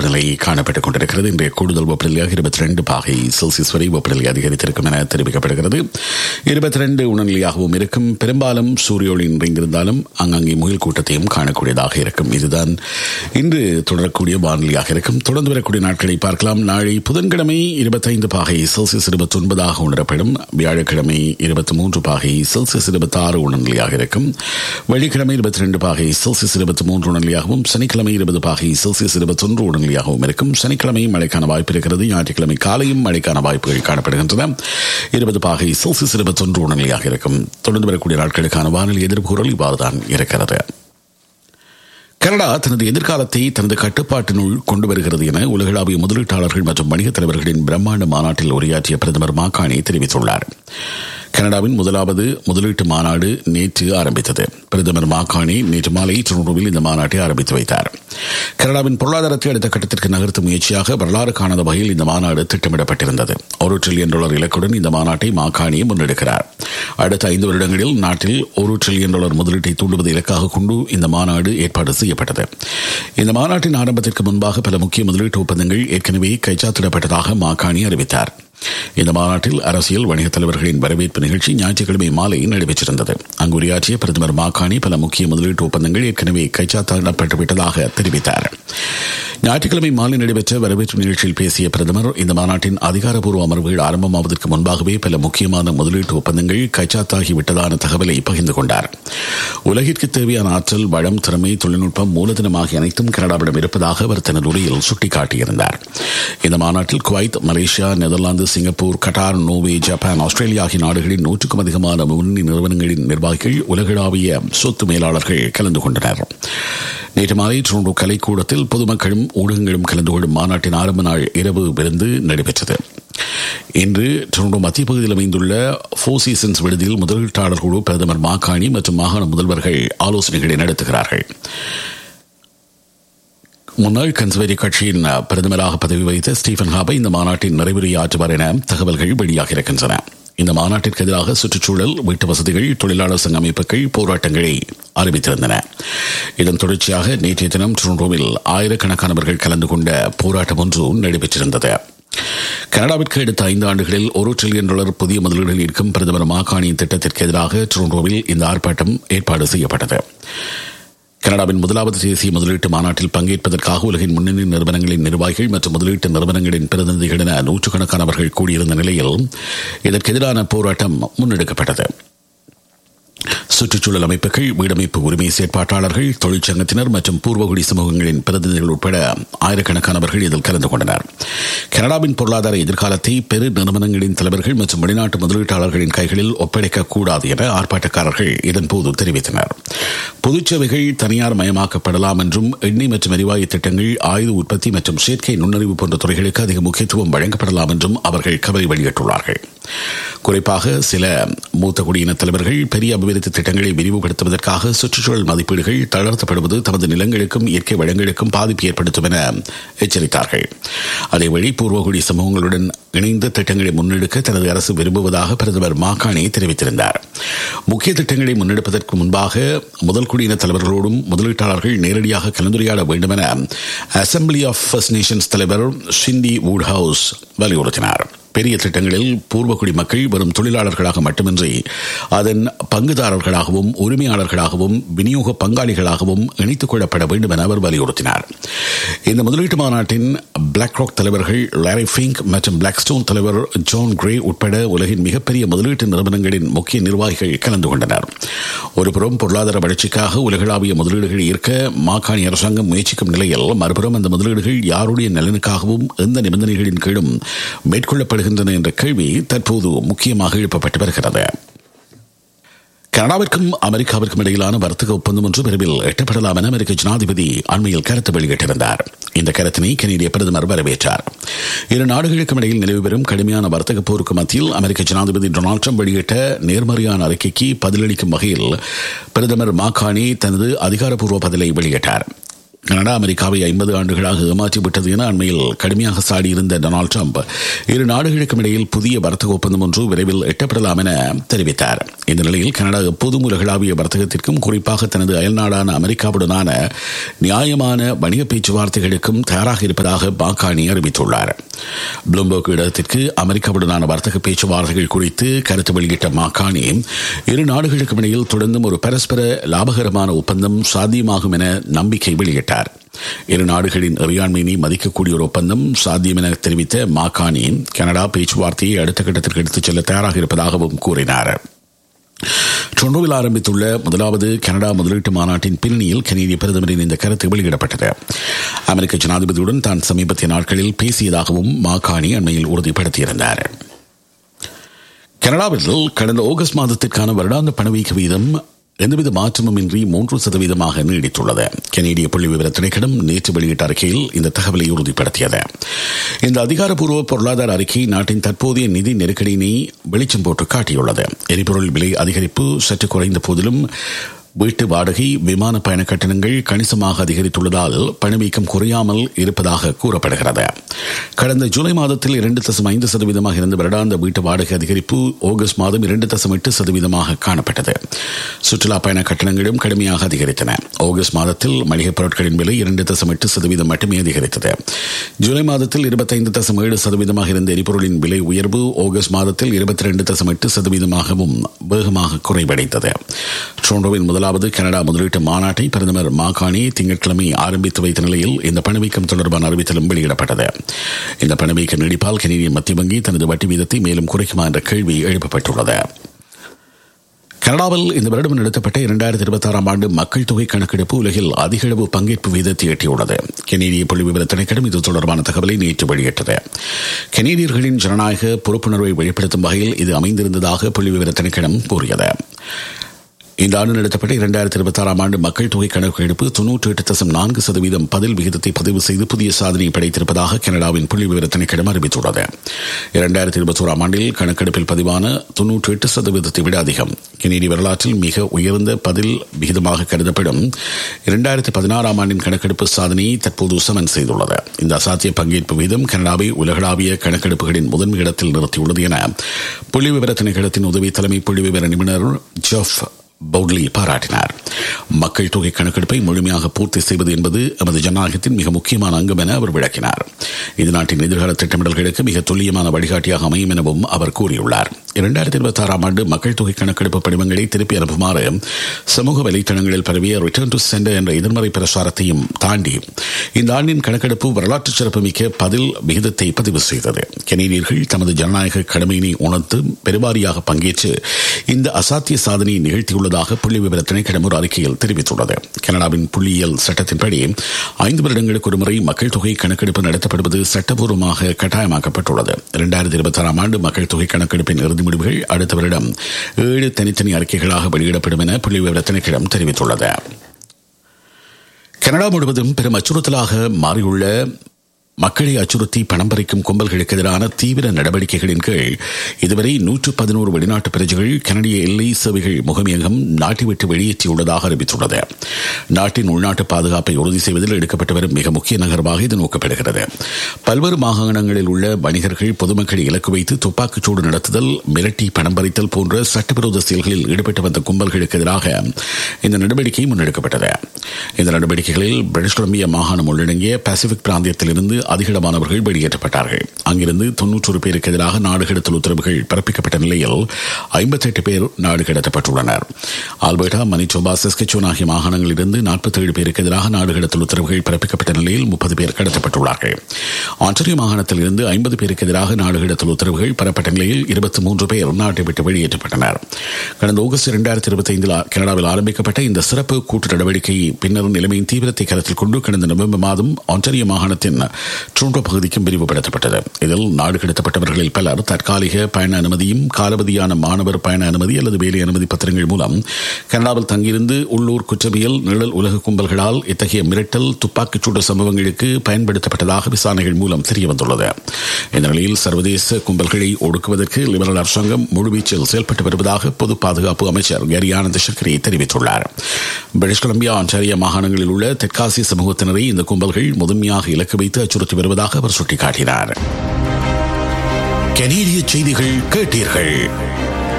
வெப்பநிலை காணப்பட்டுக் கொண்டிருக்கிறது. இன்றைய கூடுதல் வெப்பநிலையாக 22 பாகை செல்சியஸ் வரை வெப்பநிலை அதிகரித்திருக்கும் என தெரிவிக்கப்படுகிறது. 22 உணர்நிலையாகவும் இருக்கும். பெரும்பாலும் சூரிய ஒளி நிறைந்திருந்தாலும் அங்கங்கே முகில் கூட்டத்தையும் காணக்கூடியதாக இருக்கும். இதுதான் இன்று தொடரக்கூடிய வானிலையாக இருக்கும். தொடர்ந்து வரக்கூடிய நாட்களை பார்க்கலாம். நாளை புதன்கிழமை 25 பாகை செல்சியஸ் 29 உணரப்படும். வியாழக்கிழமை 23 பாகை செல்சியஸ் 26 உணர்நிலையாக இருக்கும். வெள்ளிக்கிழமை 22 பாகை செல்சியஸ் 23 உணர்நிலையாகவும், சனிக்கிழமை 20 பாகை செல்சியஸ் 21 உணர்நிலையாகவும் இருக்கும். சனிக்கிழமை மழைக்கான வாய்ப்பு இருக்கிறது. ஞாயிற்றுக்கிழமை காலையும் மழைக்கான வாய்ப்புகள் காணப்படுகின்றன. 20 பாகை செல்சியஸ் 21 உணர்நிலையாக இருக்கும். தொடர்ந்து வரக்கூடிய நாட்களுக்கான வானிலை எதிர்ப்புகள் இவ்வாறுதான் இருக்கிறது. கனடா தனது எதிர்காலத்தை தனது கட்டுப்பாட்டினுள் கொண்டு வருகிறது என உலகளாவிய முதலீட்டாளர்கள் மற்றும் வணிகத் தலைவர்களின் பிரம்மாண்ட மாநாட்டில் உரையாற்றிய பிரதமர் மாகாணி தெரிவித்துள்ளார். கனடாவின் முதலாவது முதலீட்டு மாநாடு நேற்று ஆரம்பித்தது. பிரதமர் மாகாணி நேற்று மாலை டொரண்டோவில் இந்த மாநாட்டை ஆரம்பித்து வைத்தார். கனடாவின் பொருளாதாரத்தை அடுத்த கட்டத்திற்கு நகர்த்தும் முயற்சியாக வரலாறு காணாத வகையில் இந்த மாநாடு திட்டமிடப்பட்டிருந்தது. $1 டிரில்லியன் இலக்குடன் இந்த மாநாட்டை மாகாணி முன்னெடுக்கிறார். அடுத்த 5 வருடங்களில் நாட்டில் $1 டிரில்லியன் முதலீட்டை தூண்டுவதை இலக்காக கொண்டு இந்த மாநாடு ஏற்பாடு செய்யப்பட்டது. இந்த மாநாட்டின் ஆரம்பத்திற்கு முன்பாக பல முக்கிய முதலீட்டு ஒப்பந்தங்கள் ஏற்கனவே கைச்சாத்திடப்பட்டதாக மாகாணி அறிவித்தார். இந்த மாநாட்டில் அரசியல் வணிகத் தலைவர்களின் வரவேற்பு நிகழ்ச்சி ஞாயிற்றுக்கிழமை மாலை நடைபெற்றிருந்தது. அங்கு உரையாற்றிய பிரதமர் மாகாணி பல முக்கிய முதலீட்டு ஒப்பந்தங்கள் ஏற்கனவே கைச்சாத்திடப்பட்டுவிட்டதாக தெரிவித்தார். ஞாயிற்றுக்கிழமை மாலை நடைபெற்ற வரவேற்பு நிகழ்ச்சியில் பேசிய பிரதமர் இந்த மாநாட்டின் அதிகாரப்பூர்வ அமர்வுகள் ஆரம்பமாவதற்கு முன்பாகவே பல முக்கியமான முதலீட்டு ஒப்பந்தங்கள் கைச்சாத்தாகிவிட்டதான தகவலை பகிர்ந்து கொண்டார். உலகிற்கு தேவையான ஆற்றல், வளம், திறமை, தொழில்நுட்பம், மூலதனம் ஆகிய அனைத்தும் கனடாவிடம் இருப்பதாக அவர் தனது உரையில் சுட்டிக்காட்டியிருந்தார். இந்த மாநாட்டில் Kuwait, Malaysia, Netherlands, Singapore, Khattar, Norway, Japan, Australia ஆகிய நாடுகளின் 100க்கும் அதிகமான முன்னணி நிறுவனங்களின் நிர்வாகிகள், உலகளாவிய சொத்து மேலாளர்கள் கலந்து கொண்டனர். நேற்று மாலை டொரண்டோ கலைக்கூடத்தில் பொதுமக்களும் ஊடகங்களும் கலந்து கொள்ளும் மாநாட்டின் ஆரம்ப நாள் இரவு விருந்து நடைபெற்றது. இன்று டொரண்டோ மத்திய பகுதியில் அமைந்துள்ள 4 சீசன்ஸ் விடுதியில் முதலீட்டாளர்களோடு பிரதமர் மாகாணி மற்றும் மாகாண முதல்வர்கள் ஆலோசனைகளை நடத்துகிறார்கள். முன்னாள் கன்சர்வேட்டிவ் கட்சியின் பிரதமராக பதவி வகித்த ஸ்டீஃபன் ஹார்பர் இந்த மாநாட்டின் நிறைவுரையாற்றுவார் என தகவல்கள் வெளியாக இருக்கின்றன. இந்த மாநாட்டிற்கு எதிராக சுற்றுச்சூழல், வீட்டு வசதிகள், தொழிலாளர் சங்க அமைப்புகள் போராட்டங்களை அறிவித்திருந்தன. இதன் தொடர்ச்சியாக நேற்றைய தினம் டொரண்டோவில் ஆயிரக்கணக்கானவர்கள் கலந்து கொண்ட போராட்டம் ஒன்று நடைபெற்றிருந்தது. கனடாவிற்கு அடுத்த 5 ஆண்டுகளில் $1 டிரில்லியன் புதிய முதலீடுகள் இருக்கும் பிரதமர் மாகாணியின் திட்டத்திற்கு எதிராக டொரண்டோவில் இந்த ஆர்ப்பாட்டம் ஏற்பாடு செய்யப்பட்டது. கனடாவின் முதலாவது தேசிய முதலீட்டு மாநாட்டில் பங்கேற்பதற்காக உலகின் முன்னணி நிறுவனங்களின் நிர்வாகிகள் மற்றும் முதலீட்டு நிறுவனங்களின் பிரதிநிதிகள் என நூற்றுக்கணக்கானவர்கள் கூடியிருந்த நிலையில் இதற்கு எதிரான போராட்டம் முன்னெடுக்கப்பட்டது. சுற்றுச்சூழல் அமைப்புகள், வீடமைப்பு உரிமை செயற்பாட்டாளர்கள், தொழிற்சங்கத்தினர் மற்றும் பூர்வகுடி சமூகங்களின் பிரதிநிதிகள் உட்பட ஆயிரக்கணக்கானவர்கள் இதில் கலந்து கொண்டனர். கனடாவின் பொருளாதார எதிர்காலத்தை பெரு நிறுவனங்களின் தலைவர்கள் மற்றும் வெளிநாட்டு முதலீட்டாளர்களின் கைகளில் ஒப்படைக்கக்கூடாது என ஆர்ப்பாட்டக்காரர்கள் இதன்போது தெரிவித்தனர். பொதுச்சேவைகள் தனியார் மயமாக்கப்படலாம் என்றும், எண்ணெய் மற்றும் எரிவாயு திட்டங்கள், ஆயுத உற்பத்தி மற்றும் செயற்கை நுண்ணறிவு போன்ற துறைகளுக்கு அதிக முக்கியத்துவம் வழங்கப்படலாம் என்றும் அவர்கள் கவலை வெளியிட்டுள்ளார்கள். குறிப்பாக சில மூத்த குடியின தலைவர்கள் பெரிய அபிவிருத்தி திட்டங்களை விரிவுபடுத்துவதற்காக சுற்றுச்சூழல் மதிப்பீடுகள் தளர்த்தப்படுவது தமது நிலங்களுக்கும் இயற்கை வளங்களுக்கும் பாதிப்பு ஏற்படுத்தும் என எச்சரித்தார்கள். அதேவழி பூர்வகுடி சமூகங்களுடன் இணைந்த திட்டங்களை முன்னெடுக்க தனது அரசு விரும்புவதாக பிரதமர் மாகாணி தெரிவித்திருந்தார். முக்கிய திட்டங்களை முன்னெடுப்பதற்கு முன்பாக முதல் குடியின தலைவர்களோடும் முதலீட்டாளர்கள் நேரடியாக கலந்துரையாட வேண்டும் என அசம்பிளி ஆஃப் ஃபர்ஸ்ட் நேஷன்ஸ் தலைவர் சிண்டி வூட்ஹவுஸ் வலியுறுத்தினார். பெரிய திட்டங்களில் பூர்வகுடி மக்கள் வெறும் தொழிலாளர்களாக மட்டுமின்றி அதன் பங்குதாரர்களாகவும் உரிமையாளர்களாகவும் விநியோக பங்காளிகளாகவும் இணைத்துக் கொள்ளப்பட வேண்டும் என அவர் வலியுறுத்தினார். இந்த முதலீட்டு மாநாட்டின் பிளாக் ராக் தலைவர்கள் லாரி ஃபிங்க் மற்றும் பிளாக்ஸ்டோன் தலைவர் ஜான் கிரே உட்பட உலகின் மிகப்பெரிய முதலீட்டு நிறுவனங்களின் முக்கிய நிர்வாகிகள் கலந்து கொண்டனர். ஒருபுறம் பொருளாதார வளர்ச்சிக்காக உலகளாவிய முதலீடுகள் ஈர்க்க மாகாணி அரசாங்கம் முயற்சிக்கும் நிலையில், மறுபுறம் அந்த முதலீடுகள் யாருடைய நலனுக்காகவும் எந்த நிபந்தனைகளின் கீழும் மேற்கொள்ளப்படுகின்றன என்ற கேள்வி தற்போது முக்கியமாக எழுப்பப்பட்டு வருகிறது. கனடாவிற்கும் அமெரிக்காவிற்கும் இடையிலான வர்த்தக ஒப்பந்தம் ஒன்று விரைவில் எட்டப்படலாம் என அமெரிக்க ஜனாதிபதி அண்மையில் கருத்து வெளியிட்டிருந்தார். இந்த கருத்தினை கனேடிய பிரதமர் வரவேற்றார். இரு நாடுகளுக்கும் இடையில் நிலவி வரும் கடுமையான வர்த்தக போருக்கு மத்தியில் அமெரிக்க ஜனாதிபதி டொனால்ட் ட்ரம்ப் வெளியிட்ட நேர்மறையான அறிக்கைக்கு பதிலளிக்கும் வகையில் பிரதமர் மாகாணி தனது அதிகாரப்பூர்வ பதிலை வெளியிட்டார். கனடா அமெரிக்காவை 50 ஆண்டுகளாக ஏமாற்றிவிட்டது என அண்மையில் கடுமையாக சாடியிருந்த டொனால்ட் ட்ரம்ப் இரு நாடுகளுக்கும் இடையில் புதிய வர்த்தக ஒப்பந்தம் ஒன்று விரைவில் எட்டப்படலாம் என தெரிவித்தார். இந்த நிலையில் கனடா எப்போதும் உலகளாவிய வர்த்தகத்திற்கும் குறிப்பாக தனது அயல்நாடான அமெரிக்காவுடனான நியாயமான வணிக பேச்சுவார்த்தைகளுக்கும் தயாராக இருப்பதாக மாகாணி அறிவித்துள்ளார். ப்ளூம்பர்க் இடத்திற்கு அமெரிக்காவுடனான வர்த்தக பேச்சுவார்த்தைகள் குறித்து கருத்து வெளியிட்ட மாகாணி இரு நாடுகளுக்கும் இடையில் தொடர்ந்தும் ஒரு பரஸ்பர லாபகரமான ஒப்பந்தம் சாத்தியமாகும் என நம்பிக்கை வெளியிட்டார். இரு நாடுகளின் இறையாண்மையினை மதிக்கக்கூடிய ஒரு ஒப்பந்தம் சாத்தியம் என தெரிவித்த மாகாணி கனடா பேச்சுவார்த்தையை அடுத்த கட்டத்திற்கு எடுத்துச் செல்ல தயாராக இருப்பதாகவும் கூறினார். டொரண்டோவில் ஆரம்பித்துள்ள முதலாவது கனடா முதலீட்டு மாநாட்டின் பின்னணியில் கனேடிய பிரதமரின் இந்த கருத்து வெளியிடப்பட்டது. அமெரிக்க ஜனாதிபதியுடன் தான் சமீபத்திய நாட்களில் பேசியதாகவும் மாகாணி அண்மையில் உறுதிப்படுத்தியிருந்தார். கனடாவில் கடந்த ஆகஸ்ட் மாதத்திற்கான வருடாந்த பணவீக்க வீதம் எந்தவித மாற்றமுமின்றி 3% நீடித்துள்ளது. கனேடிய புள்ளி விவர திணைக்களம் நேற்று வெளியிட்ட அறிக்கையில் இந்த தகவலை உறுதிப்படுத்தியது. இந்த அதிகாரப்பூர்வ பொருளாதார அறிக்கை நாட்டின் தற்போதைய நிதி நெருக்கடியினை வெளிச்சம் போட்டு காட்டியுள்ளது. எரிபொருள் விலை அதிகரிப்பு சற்று குறைந்த போதிலும் வீட்டு வாடகை, விமான பயண கட்டணங்கள் கணிசமாக அதிகரித்துள்ளதால் பணவீக்கம் குறையாமல் இருப்பதாக கூறப்படுகிறது. கடந்த ஜூலை மாதத்தில் 2.5% இருந்த வருடாந்த வீட்டு வாடகை அதிகரிப்பு ஆகஸ்ட் மாதம் 2.8% காணப்பட்டது. சுற்றுலா பயண கட்டணங்களும் கடுமையாக அதிகரித்தன. ஆகஸ்ட் மாதத்தில் மளிகைப் பொருட்களின் விலை 2.8% மட்டுமே அதிகரித்தது. ஜூலை மாதத்தில் 25.7% இருந்த எரிபொருளின் விலை உயர்வு ஆகஸ்ட் மாதத்தில் 22.8%-ஆகவும் வேகமாக குறைவடைந்தது. டொரண்டோவின் முதலாவது கனடா முதலீட்டு மாநாட்டை பிரதமர் மாகாணி திங்கட்கிழமை ஆரம்பித்து வைத்த நிலையில் இந்த பணவீக்கம் தொடர்பான அறிவித்தலும் வெளியிடப்பட்டது. இந்த பணவீக்க நீடிப்பால் கனேடிய மத்திய வங்கி தனது வட்டி வீதத்தை மேலும் குறைக்குமா என்ற கேள்வி எழுப்பப்பட்டுள்ளது. கனடாவில் இந்த வருடம் நடத்தப்பட்ட 2026 ஆண்டு மக்கள் தொகை கணக்கெடுப்பு உலகில் அதிக அளவு பங்கேற்பு வீதத்தை எட்டியுள்ளது. கனேடிய புள்ளி விவர திணைக்களம் இது தொடர்பான தகவலை நேற்று வெளியிட்டது. கனேடியர்களின் ஜனநாயக பொறுப்புணர்வை வெளிப்படுத்தும் வகையில் இது அமைந்திருந்ததாக புள்ளி விவர திணைக்களம் கூறியது. இந்த ஆண்டு நடத்தப்பட்ட 2026 ஆண்டு மக்கள் தொகை கணக்கெடுப்பு 98.4% பதில் விகிதத்தை பதிவு செய்து புதிய சாதனையை படைத்திருப்பதாக கனடாவின் புள்ளி விவர திணைக்களம் அறிவித்துள்ளது. 2021 ஆண்டில் கணக்கெடுப்பில் பதிவான 98% விட அதிகம். கனேடிய வரலாற்றில் மிக உயர்ந்த பதில் விகிதமாக கருதப்படும் 2016 ஆண்டின் கணக்கெடுப்பு சாதனையை தற்போது சமன் செய்துள்ளது. இந்த அசாத்திய பங்கேற்பு வீதம் கனடாவை உலகளாவிய கணக்கெடுப்புகளின் முதன்மை இடத்தில் நிறுத்தியுள்ளது என புள்ளி விவர திணைக்களத்தின் உதவி தலைமை புள்ளி விவர நிபுணர் ஜெஃப் பவுட்லி பாராட்டினார். மக்கள் தொகை கணக்கெடுப்பை முழுமையாக பூர்த்தி செய்வது என்பது எமது ஜனநாயகத்தின் மிக முக்கியமான அங்கம் என அவர் விளக்கினார். இது நாட்டின் எதிர்கால திட்டமிடல்களுக்கு மிக துல்லியமான வழிகாட்டியாக அமையும் எனவும் அவர் கூறியுள்ளார். 2026 ஆண்டு மக்கள் தொகை கணக்கெடுப்பு படிவங்களை திருப்பி அனுப்புமாறு சமூக வலைத்தளங்களில் பரவிய ரிட்டர்ன் டு சென்டர் என்ற எதிர்மறை பிரசாரத்தையும் தாண்டி இந்த ஆண்டின் கணக்கெடுப்பு வரலாற்று சிறப்புமிக்க பதில் விகிதத்தை பதிவு செய்தது. கனேடியர்கள் தமது ஜனநாயக கடமையினை உணர்ந்து பெருவாரியாக பங்கேற்று இந்த அசாத்திய சாதனையை நிகழ்த்தியுள்ளதாக புள்ளி விவர திணைக்களம் ஒரு அறிக்கையில் தெரிவித்துள்ளது. கனடாவின் புள்ளியியல் சட்டத்தின்படி 5 வருடங்களுக்கு ஒருமுறை மக்கள் தொகை கணக்கெடுப்பு நடத்தப்படுவது சட்டபூர்வமாக கட்டாயமாக்கப்பட்டுள்ளது. 2026 ஆண்டு மக்கள் தொகை கணக்கெடுப்பின் இறுதி முடிவுகள் அடுத்த வருடம் 7 தனித்தனி அறிக்கைகளாக வெளியிடப்படும் என புள்ளி விவர திணைக்களம் தெரிவித்துள்ளது. கனடா முழுவதும் பெரும் அச்சுறுத்தலாக மாறியுள்ள மக்களை அச்சுறுத்தி பணம் பறிக்கும் கும்பல்களுக்கு எதிரான தீவிர நடவடிக்கைகளின் கீழ் இதுவரை 111 வெளிநாட்டு பிரஜைகள் கனடிய எல்லை சேவைகள் முகமையகம் நாட்டை விட்டு வெளியேற்றியுள்ளதாக அறிவித்துள்ளது. நாட்டின் உள்நாட்டு பாதுகாப்பை உறுதி செய்வதில் எடுக்கப்பட்டு வரும் மிக முக்கிய நகர்வாக இது நோக்கப்படுகிறது. பல்வேறு மாகாணங்களில் உள்ள வணிகர்கள் பொதுமக்களை இலக்கு வைத்து துப்பாக்கிச்சூடு நடத்துதல், மிரட்டி பணம் பறித்தல் போன்ற சட்டவிரோத செயல்களில் ஈடுபட்டு வந்த கும்பல்களுக்கு எதிராக இந்த நடவடிக்கை முன்னெடுக்கப்பட்டது. இந்த நடவடிக்கைகளில் பிரிட்டிஷ் கொலம்பியா மாகாணம் உள்ளடங்கிய பசிபிக் பிராந்தியத்திலிருந்து அதிகளவானவர்கள் வெளியேற்றப்பட்டார்கள். அங்கிருந்து 91 பேருக்கு எதிராக நாடு கடத்தல் உத்தரவுகள் பிறப்பிக்கப்பட்ட நிலையில் 58 பேர் நாடு கடத்தப்பட்டுள்ளனர். ஆல்பர்டா, மனிடோபா, சஸ்கெச்சுவன் ஆகிய மாகாணங்களிலிருந்து 47 பேருக்கு எதிராக நாடு கடத்தல் உத்தரவுகள் பிறப்பிக்கப்பட்ட நிலையில் 30 பேர் கடத்தப்பட்டுள்ளார்கள். ஆன்டாரியோ மாகாணத்தில் இருந்து 50 பேருக்கு எதிராக நாடு கடத்தல் உத்தரவுகள் பெறப்பட்ட நிலையில் 23 பேர் நாட்டை விட்டு வெளியேற்றப்பட்டனர். கடந்த ஆகஸ்ட் 2025 கனடாவில் ஆரம்பிக்கப்பட்ட இந்த சிறப்பு கூட்டு நடவடிக்கை பின்னர் நிலைமையின் தீவிரத்தை கருத்தில் கொண்டு கடந்த நவம்பர் மாதம் ஆன்டாரியோ மாகாணத்தின் டொரண்டோ பகுதிக்கும் விரிவுபடுத்தப்பட்டது. இதில் நாடு கடத்தப்பட்டவர்களில் பலர் தற்காலிக பயண அனுமதியும் காலாவதியான மாணவர் பயண அனுமதி அல்லது வேலை அனுமதி பத்திரங்கள் மூலம் கனடாவில் தங்கியிருந்து உள்ளூர் குற்றவியல் நிழல் உலக கும்பல்களால் இத்தகைய மிரட்டல் துப்பாக்கிச்சூடு சம்பவங்களுக்கு பயன்படுத்தப்பட்டதாக விசாரணைகள் மூலம் தெரியவந்துள்ளது. இந்த நிலையில் சர்வதேச கும்பல்களை ஒடுக்குவதற்கு லிபரல் அரசாங்கம் முழுவீச்சில் செயல்பட்டு வருவதாக பொது பாதுகாப்பு அமைச்சர் கேரி ஆனந்த் ஷக்கரி தெரிவித்துள்ளார். பிரிட்டிஷ் கொலம்பியா, ஆன்டாரியோ மாகாணங்களில் உள்ள தெற்காசிய சமூகத்தினரை இந்த கும்பல்கள் முதன்மையாக இலக்கு வைத்து அச்சுறுத்தி வருவதாக அவர் சுட்டிக்காட்டினார். கனேடிய செய்திகள் கேட்டீர்கள்.